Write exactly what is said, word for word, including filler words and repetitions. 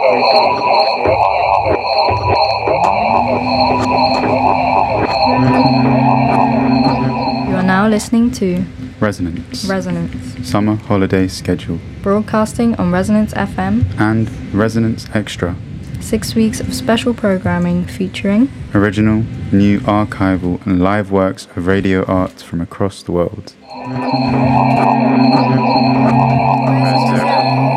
You are now listening to Resonance. Resonance. Summer holiday schedule. Broadcasting on Resonance F M. And Resonance Extra. Six weeks of special programming featuring original, new archival and live works of radio art from across the world. Resonance.